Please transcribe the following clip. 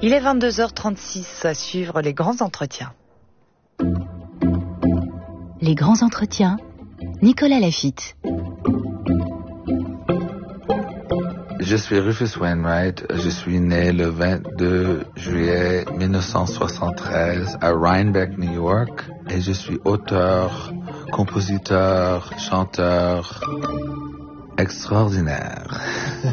Il est 22h36 à suivre les grands entretiens. Les grands entretiens, Nicolas Laffitte. Je suis Rufus Wainwright, je suis né le 22 juillet 1973 à Rhinebeck, New York, et je suis auteur, compositeur, chanteur extraordinaire.